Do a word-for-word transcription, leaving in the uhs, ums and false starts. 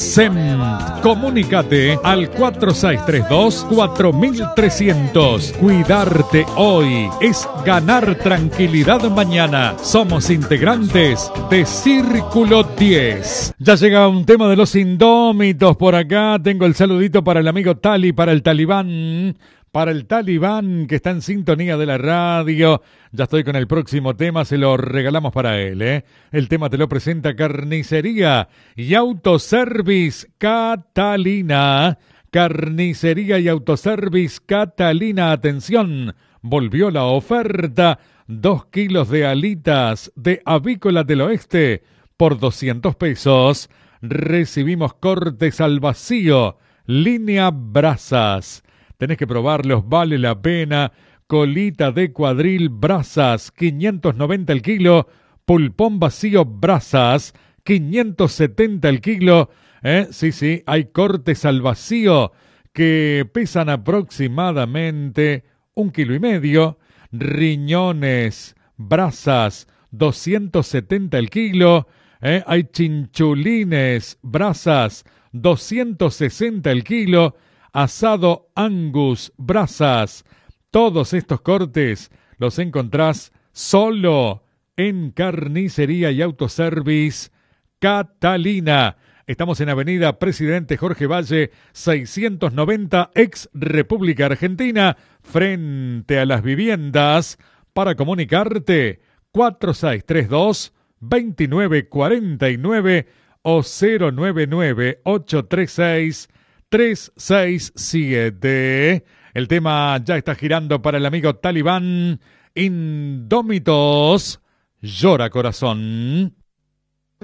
SEM. Comunícate al cuatro seis tres dos, cuatro trescientos. Cuidarte hoy es ganar tranquilidad mañana. Somos integrantes de Círculo diez. Ya llega un tema de los indómitos por acá. Tengo el saludito para el amigo Tali, para el Talibán. Para el Talibán que está en sintonía de la radio. Ya estoy con el próximo tema, se lo regalamos para él, ¿eh? El tema te lo presenta Carnicería y Autoservice Catalina. Carnicería y Autoservice Catalina, atención, volvió la oferta. Dos kilos de alitas de Avícola del Oeste por doscientos pesos. Recibimos cortes al vacío, línea brasas. Tenés que probarlos, vale la pena. Colita de cuadril, brasas, quinientos noventa el kilo. Pulpón vacío, brasas, quinientos setenta el kilo. ¿Eh? Sí, sí, hay cortes al vacío que pesan aproximadamente un kilo y medio. Riñones, brasas, doscientos setenta el kilo. ¿Eh? Hay chinchulines, brasas, doscientos sesenta el kilo. Asado Angus, brasas. Todos estos cortes los encontrás solo en Carnicería y Autoservice Catalina. Estamos en Avenida Presidente Jorge Valle, seiscientos noventa, ex República Argentina, frente a las viviendas. Para comunicarte, cuatro seis tres dos, dos nueve cuatro nueve o cero nueve nueve ocho tres seis tres seis siete. El tema ya está girando para el amigo Talibán. Indómitos, llora corazón.